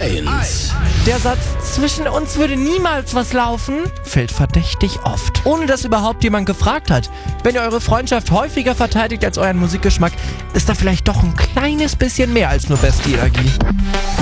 1. Der Satz, zwischen uns würde niemals was laufen, fällt verdächtig oft. Ohne dass überhaupt jemand gefragt hat. Wenn ihr eure Freundschaft häufiger verteidigt als euren Musikgeschmack, ist da vielleicht doch ein kleines bisschen mehr als nur beste Energie.